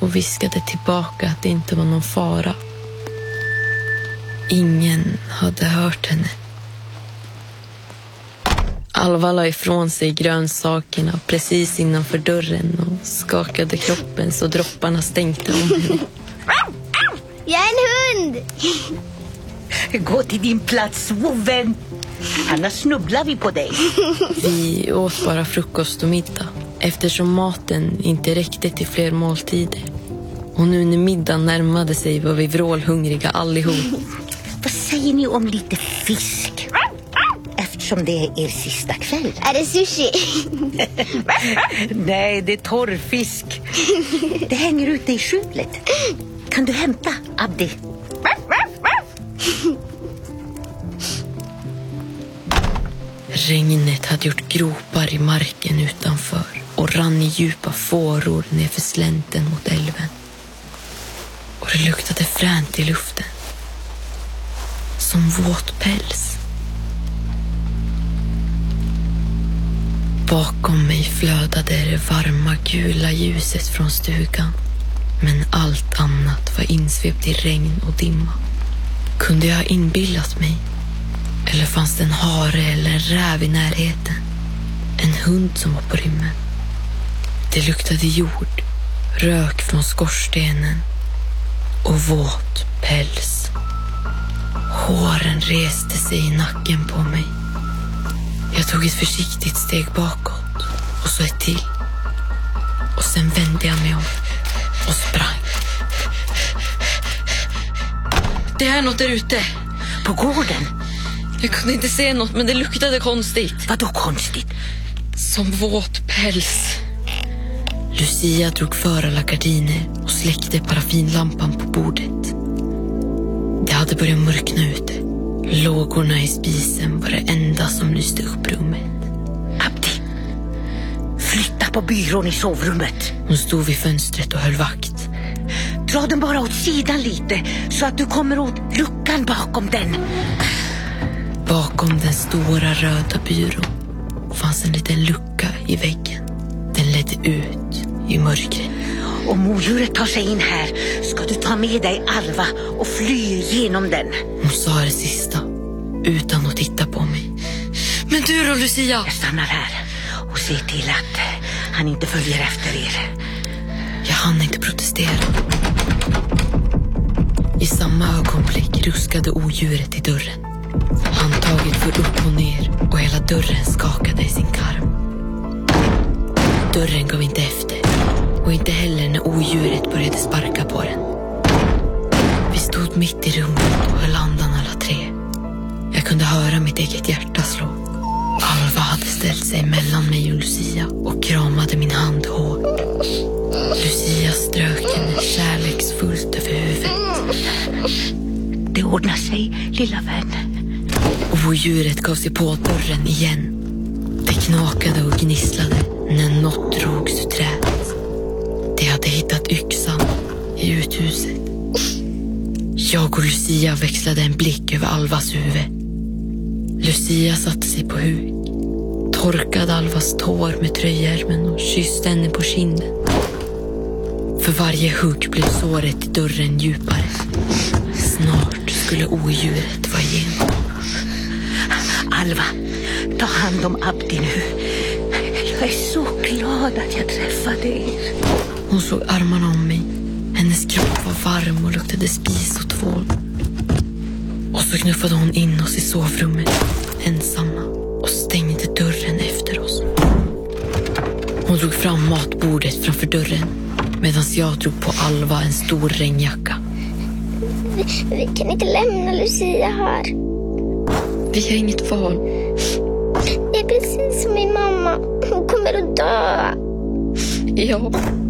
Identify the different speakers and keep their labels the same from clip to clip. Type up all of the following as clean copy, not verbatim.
Speaker 1: och viskade tillbaka att det inte var någon fara. Ingen hade hört henne. Alva la ifrån sig grönsakerna precis innanför dörren och skakade kroppen så dropparna stänkte om henne.
Speaker 2: Jag är en hund!
Speaker 3: Gå till din plats, woven. Annars snubblar vi på dig.
Speaker 1: Vi åt bara frukost och middag eftersom maten inte räckte till fler måltider. Och nu när middagen närmade sig var vi vrålhungriga allihop.
Speaker 3: Vad säger ni om lite fisk? Eftersom det är er sista kväll.
Speaker 2: Är det sushi?
Speaker 3: Nej, det är torrfisk. Det hänger ute i skjulet. Kan du hämta, Abdi?
Speaker 1: Regnet hade gjort gropar i marken utanför och rann i djupa fåror nerför slänten mot älven. Och det luktade fränt i luften. Som våt päls. Bakom mig flödade det varma gula ljuset från stugan. Men allt annat var insvept i regn och dimma. Kunde jag ha inbillat mig? Eller fanns det en hare eller en räv i närheten? En hund som var på rymmen. Det luktade jord, rök från skorstenen och våt päls. Håren reste sig i nacken på mig. Jag tog ett försiktigt steg bakåt och så ett till. Och sen vände jag mig om och sprang. Det är något där ute.
Speaker 3: På gården?
Speaker 1: Jag kunde inte se något, men det luktade konstigt.
Speaker 3: Vadå konstigt?
Speaker 1: Som våt päls. Lucia drog för alla gardiner och släckte paraffinlampan på bordet. Det hade börjat mörkna ute. Lågorna i spisen var det enda som lyste upp rummet.
Speaker 3: Abdi, flytta på byrån i sovrummet.
Speaker 1: Hon stod vid fönstret och höll vakt.
Speaker 3: Dra den bara åt sidan lite så att du kommer åt luckan bakom den.
Speaker 1: Bakom den stora röda byrån fanns en liten lucka i väggen. Den ledde ut i mörkret.
Speaker 3: Om odjuret tar sig in här ska du ta med dig Alva och fly genom den.
Speaker 1: Hon sa det sista utan att titta på mig. Men du då, Lucia?
Speaker 3: Jag stannar här och ser till att han inte följer efter er.
Speaker 1: Jag hann inte protestera. I samma ögonblick ruskade odjuret i dörren. Handtaget för upp och ner och hela dörren skakade i sin karm. Dörren gav inte efter och inte heller när odjuret började sparka på den. Vi stod mitt i rummet och höll andan alla tre. Jag kunde höra mitt eget hjärta slå. Alva hade ställt sig mellan mig och Lucia och kramade min hand hårt. Lucia strök henne kärleksfullt över huvudet.
Speaker 3: Det ordnar sig, lilla vän.
Speaker 1: Och djuret gav sig på dörren igen. Det knakade och gnisslade när något drogs ur trädet. De hade hittat yxan i uthuset. Jag och Lucia växlade en blick över Alvas huvud. Lucia satte sig på huk, torkade Alvas tår med tröjärmen och kysste henne på kinden. För varje hugg blev såret i dörren djupare. Snart skulle odjuret vara igenom.
Speaker 3: Alva, ta hand om Abdi nu. Jag är så glad att jag träffade er.
Speaker 1: Hon slog armarna om mig. Hennes kropp var varm och luktade spis och tvål. Och så knuffade hon in oss i sovrummet, ensamma, och stängde dörren efter oss. Hon drog fram matbordet framför dörren medan jag drog på Alva en stor regnjacka.
Speaker 2: Vi kan inte lämna Lucia här.
Speaker 1: Vi har inget val.
Speaker 2: Det är precis som min mamma. Hon kommer att dö.
Speaker 1: Ja.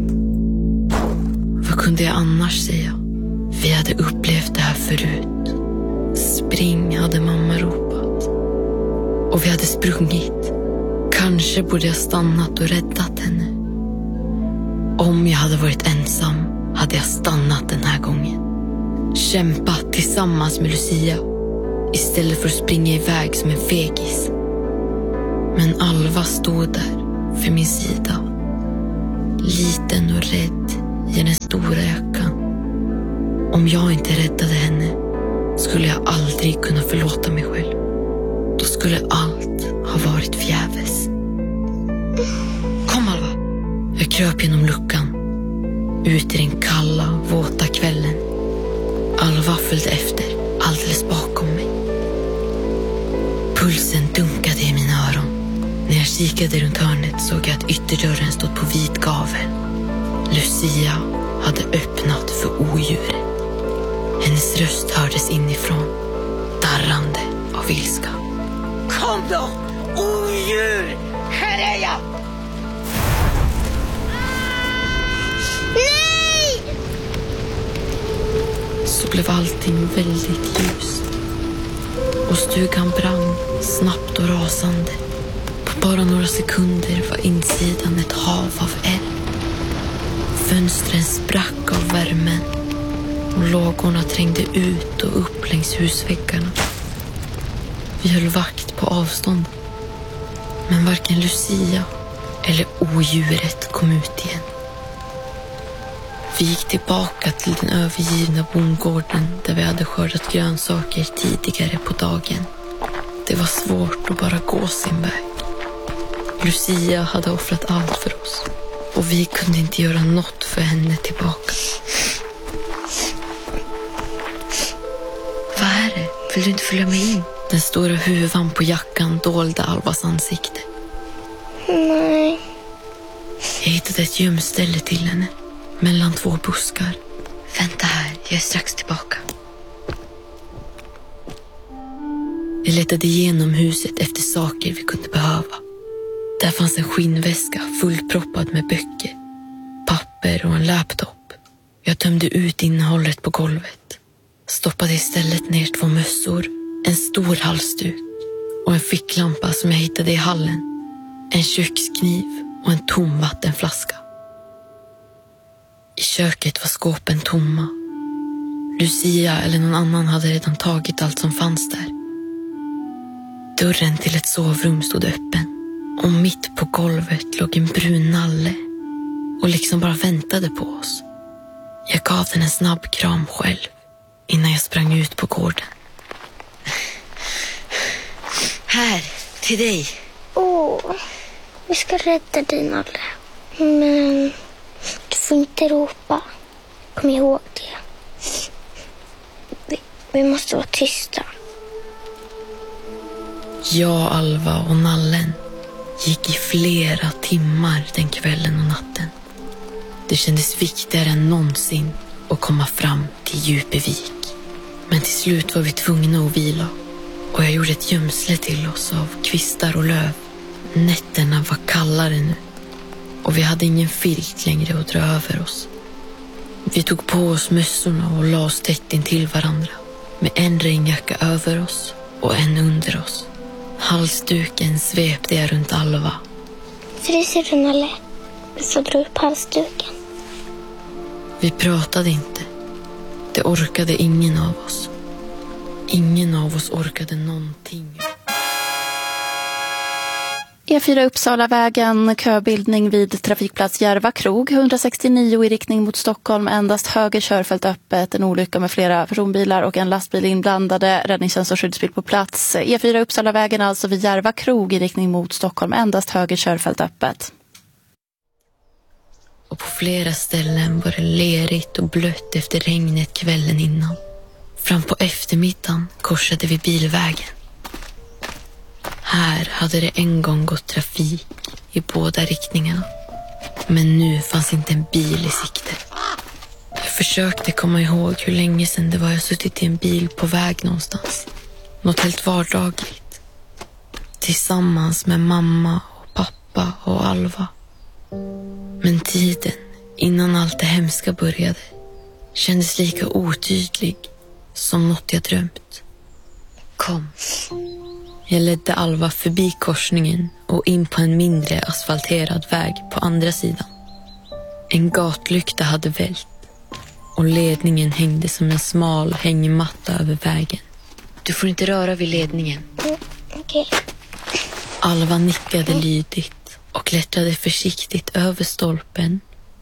Speaker 1: Vad kunde jag annars säga? Vi hade upplevt det här förut. Spring, hade mamma ropat. Och vi hade sprungit. Kanske borde jag stannat och räddat henne. Om jag hade varit ensam hade jag stannat den här gången. Kämpat tillsammans med Lucia istället för att springa iväg som en fegis. Men Alva stod där för min sida. Liten och rädd i hennes stora jacka. Om jag inte räddade henne skulle jag aldrig kunna förlåta mig själv. Då skulle allt ha varit förgäves. Kom Alva! Jag kröp genom luckan. Ut i den kalla, våta kvällen. Alva följde efter, alldeles bakom mig. Pulsen dunkade i mina öron. När jag kikade runt hörnet såg jag att ytterdörren stod på vid gavel. Lucia hade öppnat för odjuret. Hennes röst hördes inifrån, darrande av ilska.
Speaker 3: Kom då, odjur! Här är jag!
Speaker 2: Nej!
Speaker 1: Så blev allting väldigt ljust. Och stugan brann snabbt och rasande. På bara några sekunder var insidan ett hav av eld. Fönstren sprack av värmen. Och lågorna trängde ut och upp längs husväggarna. Vi höll vakt på avstånd. Men varken Lucia eller odjuret kom ut igen. Vi gick tillbaka till den övergivna bondgården där vi hade skördat grönsaker tidigare på dagen. Det var svårt att bara gå sin väg. Lucia hade offrat allt för oss och vi kunde inte göra något för henne tillbaka. Vad är det? Vill du inte följa med in? Den stora huvan på jackan dolde Alvas ansikte.
Speaker 2: Nej.
Speaker 1: Jag hittade ett gömställe till henne. Mellan 2 buskar. Vänta här, jag är strax tillbaka. Vi letade igenom huset efter saker vi kunde behöva. Där fanns en skinnväska fullproppad med böcker, papper och en laptop. Jag tömde ut innehållet på golvet. Stoppade istället ner 2 mössor, en stor halsduk och en ficklampa som jag hittade i hallen. En kökskniv och en tom vattenflaska. I köket var skåpen tomma. Lucia eller någon annan hade redan tagit allt som fanns där. Dörren till ett sovrum stod öppen. Och mitt på golvet låg en brun nalle. Och liksom bara väntade på oss. Jag gav den en snabb kram själv. Innan jag sprang ut på gården.
Speaker 3: Här, till dig.
Speaker 2: Vi ska rädda dig, Nalle. Men du får inte ropa. Kom ihåg det. Vi måste vara tysta.
Speaker 1: Jag, Alva och Nallen gick i flera timmar den kvällen och natten. Det kändes viktigare än någonsin att komma fram till Djupevik. Men till slut var vi tvungna att vila. Och jag gjorde ett gömsle till oss av kvistar och löv. Nätterna var kallare nu. Och vi hade ingen filt längre att dra över oss. Vi tog på oss mössorna och la oss tätt in till varandra. Med en regnjacka över oss och en under oss. Halsduken svepte jag runt Alva.
Speaker 2: Fryser du, Nalle? Vi får dra upp halsduken.
Speaker 1: Vi pratade inte. Det orkade ingen av oss. Ingen av oss orkade någonting.
Speaker 4: E4 Uppsalavägen, köbildning vid trafikplats Järva krog, 169 i riktning mot Stockholm, endast höger körfält öppet, en olycka med flera personbilar och en lastbil inblandade, räddningstjänst och skyddsbil på plats. E4 Uppsalavägen alltså vid Järva krog i riktning mot Stockholm, endast höger körfält öppet.
Speaker 1: Och på flera ställen var det lerigt och blött efter regnet kvällen innan. Fram på eftermiddagen korsade vi bilvägen. Här hade det en gång gått trafik i båda riktningarna. Men nu fanns inte en bil i sikte. Jag försökte komma ihåg hur länge sedan det var jag suttit i en bil på väg någonstans. Något helt vardagligt. Tillsammans med mamma och pappa och Alva. Men tiden innan allt det hemska började kändes lika otydlig som något jag drömt. Kom. Jag ledde Alva förbi korsningen och in på en mindre asfalterad väg på andra sidan. En gatlykta hade vält och ledningen hängde som en smal hängmatta över vägen. Du får inte röra vid ledningen.
Speaker 2: Okej.
Speaker 1: Alva nickade lydigt och klättrade försiktigt över stolpen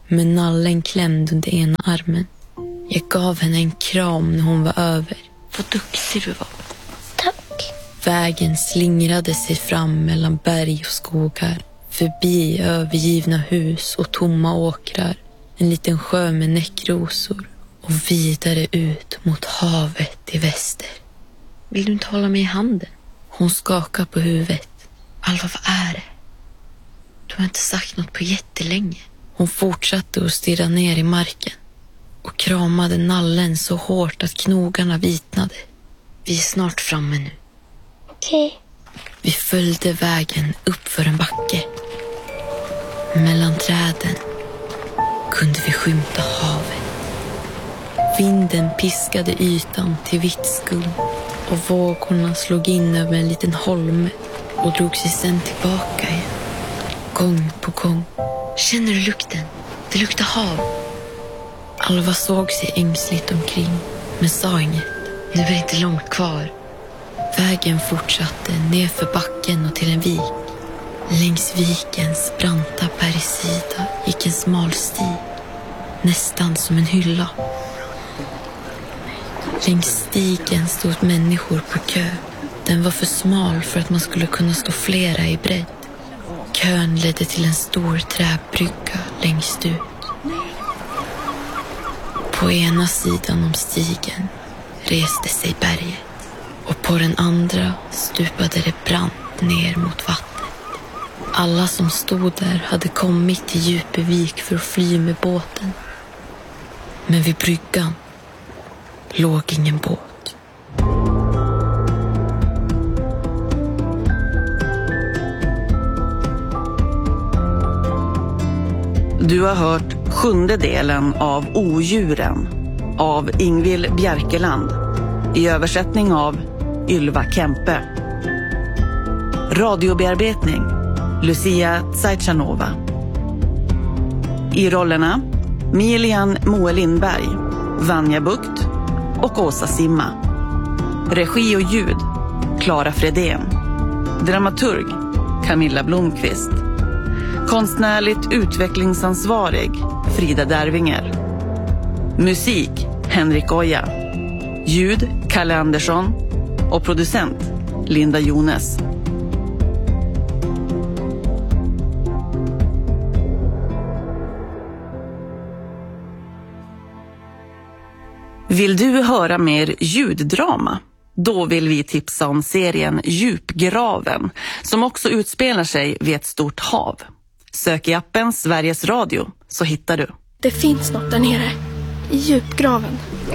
Speaker 1: med nallen klämd under ena armen. Jag gav henne en kram när hon var över. Vad duktig du var.
Speaker 2: Tack.
Speaker 1: Vägen slingrade sig fram mellan berg och skogar, förbi övergivna hus och tomma åkrar, en liten sjö med näckrosor och vidare ut mot havet i väster. Vill du inte hålla mig i handen? Hon skakade på huvudet. Alva, vad är det? Du har inte sagt något på jättelänge. Hon fortsatte att stirra ner i marken och kramade nallen så hårt att knogarna vitnade. Vi är snart framme nu.
Speaker 2: Okej.
Speaker 1: Vi följde vägen upp för en backe. Mellan träden kunde vi skymta havet. Vinden piskade ytan till vitt skum och vågorna slog in över en liten holme och drog sig sen tillbaka igen. Gång på gång. Känner du lukten? Det luktar hav. Alva såg sig ängsligt omkring men sa inget. Nu är det inte långt kvar. Vägen fortsatte nerför backen och till en vik. Längs vikens branta bergssida gick en smal stig, nästan som en hylla. Längs stigen stod människor på kö. Den var för smal för att man skulle kunna stå flera i bredd. Kön ledde till en stor träbrygga längst ut. På ena sidan om stigen reste sig berget och på den andra stupade det brant ner mot vattnet. Alla som stod där hade kommit till Djupevik för att fly med båten. Men vid bryggan låg ingen båt.
Speaker 5: Du har hört 7:e delen av Odjuren av Ingvild Bjerkeland i översättning av Ylva Kempe. Radiobearbetning Lucia Tsajchanova. I rollerna Milian Moe Lindberg, Vanja Bukt och Åsa Simma. Regi och ljud Clara Fredén. Dramaturg Camilla Blomqvist. Konstnärligt utvecklingsansvarig Frida Dervinger. Musik Henrik Oja. Ljud Kalle Andersson och producent Linda Jones. Vill du höra mer ljuddrama? Då vill vi tipsa om serien Djupgraven, som också utspelar sig vid ett stort hav. Sök i appen Sveriges Radio så hittar du.
Speaker 6: Det finns något där nere, i djupgraven.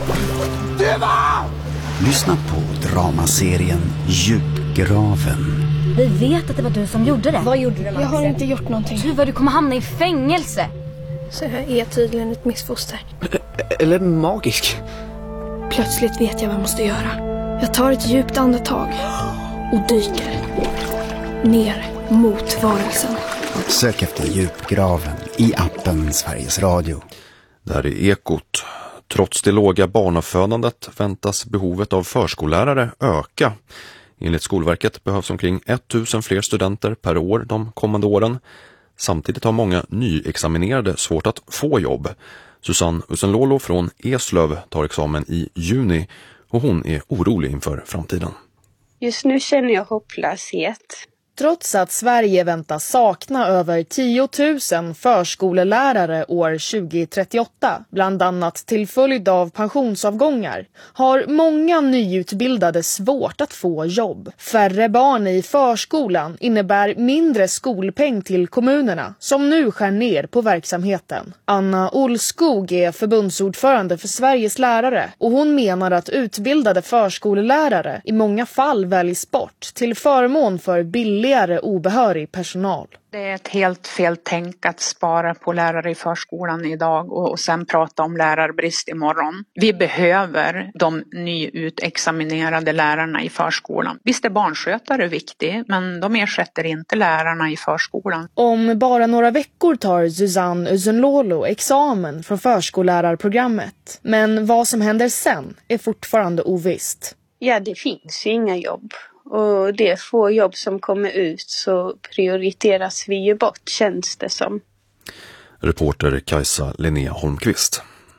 Speaker 7: Lyssna på dramaserien Djupgraven.
Speaker 8: Vi vet att det var du som gjorde det.
Speaker 6: Vad gjorde du, Max? Jag har inte gjort någonting.
Speaker 8: Du kommer hamna i fängelse.
Speaker 6: Så jag är tydligen ett missfoster.
Speaker 9: Eller magisk.
Speaker 6: Plötsligt vet jag vad jag måste göra. Jag tar ett djupt andetag och dyker ner mot varelsen.
Speaker 7: Sök efter Djupgraven i appen Sveriges Radio.
Speaker 10: Där är Ekot. Trots det låga barnafödandet väntas behovet av förskollärare öka. Enligt Skolverket behövs omkring 1000 fler studenter per år de kommande åren. Samtidigt har många nyexaminerade svårt att få jobb. Susanne Usenlolo från Eslöv tar examen i juni och hon är orolig inför framtiden.
Speaker 11: Just nu känner jag hopplöshet.
Speaker 12: Trots att Sverige väntas sakna över 10 000 förskolelärare år 2038, bland annat till följd av pensionsavgångar, har många nyutbildade svårt att få jobb. Färre barn i förskolan innebär mindre skolpeng till kommunerna, som nu skär ner på verksamheten. Anna Olskog är förbundsordförande för Sveriges lärare och hon menar att utbildade förskolelärare i många fall väljs bort till förmån för billigare obehörig personal.
Speaker 13: Det är ett helt fel tänk att spara på lärare i förskolan idag och sen prata om lärarbrist imorgon. Vi behöver de nyutexaminerade lärarna i förskolan. Visst är barnskötare viktigt, men de ersätter inte lärarna i förskolan.
Speaker 12: Om bara några veckor tar Susanne Usenlolo examen från förskollärarprogrammet. Men vad som händer sen är fortfarande ovisst.
Speaker 11: Ja, det finns ju inga jobb. Och det få jobb som kommer ut så prioriteras vi ju bort, känns det som.
Speaker 10: Reporter Kajsa Linnea Holmqvist.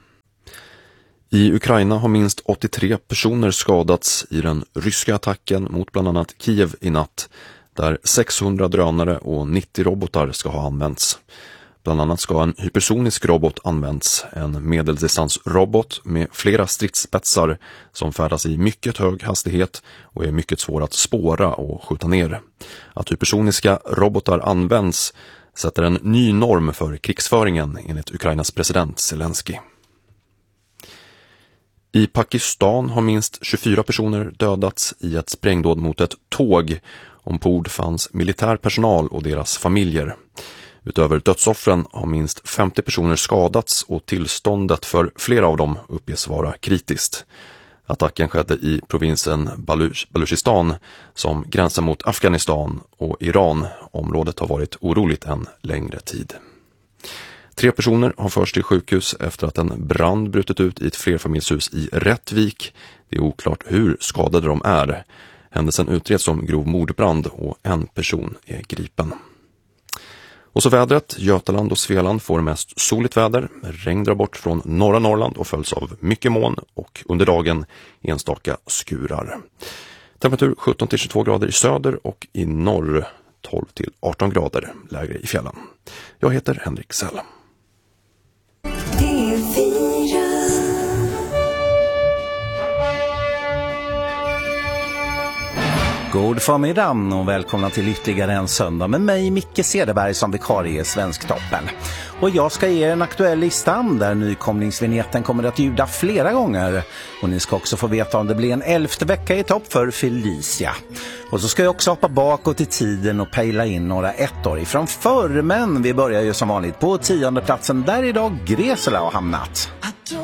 Speaker 10: I Ukraina har minst 83 personer skadats i den ryska attacken mot bland annat Kiev i natt, där 600 drönare och 90 robotar ska ha använts. Bland annat ska en hypersonisk robot använts, en medeldistansrobot med flera stridsspetsar som färdas i mycket hög hastighet och är mycket svår att spåra och skjuta ner. Att hypersoniska robotar används sätter en ny norm för krigsföringen enligt Ukrainas president Zelensky. I Pakistan har minst 24 personer dödats i ett sprängdåd mot ett tåg. Ombord fanns militär personal och deras familjer. Utöver dödsoffren har minst 50 personer skadats och tillståndet för flera av dem uppges vara kritiskt. Attacken skedde i provinsen Baluchistan som gränsar mot Afghanistan och Iran. Området har varit oroligt en längre tid. 3 personer har förts till sjukhus efter att en brand brutit ut i ett flerfamiljshus i Rättvik. Det är oklart hur skadade de är. Händelsen utreds som grov mordbrand och en person är gripen. Och så vädret. Götaland och Svealand får mest soligt väder. Regn drar bort från norra Norrland och följs av mycket moln och under dagen enstaka skurar. Temperatur 17-22 grader i söder och i norr 12-18 grader lägre i fjällen. Jag heter Henrik Sell.
Speaker 14: God förmiddag och välkomna till ytterligare en söndag med mig Micke Cederberg som vikarie i Svensktoppen. Och jag ska ge er en aktuell lista där nykomlingsvinjetten kommer att ljuda flera gånger. Och ni ska också få veta om det blir en 11:e vecka i topp för Felicia. Och så ska jag också hoppa bakåt i tiden och pejla in några ettor ifrån förr. Men vi börjar ju som vanligt på 10:e platsen där idag Gresela har hamnat.